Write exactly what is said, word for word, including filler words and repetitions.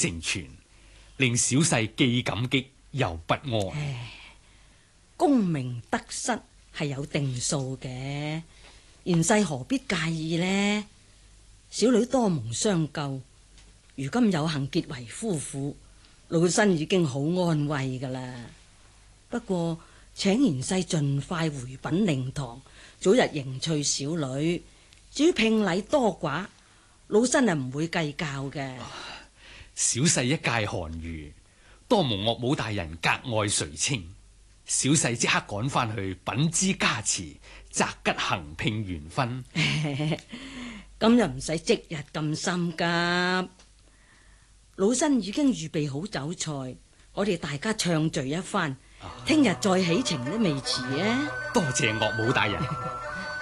成全，令小婿既感激又不安。 功名得失係有定數嘅，賢婿何必介意呢？小女多蒙相救，如今有幸結為夫婦，老身已經好安慰噶啦。不過請賢婿盡快回稟靈堂，早日迎娶小女。至於聘禮多寡，老身係唔會計較嘅。 小婿一介寒儒，多蒙岳母大人格外垂青。小婿即刻趕翻去稟知加持，擇吉行聘完婚。 咁又唔使即日咁心急，老身已經預備好酒菜，我哋大家暢聚一番，聽日再起程都未遲啊！ 多謝岳母大人。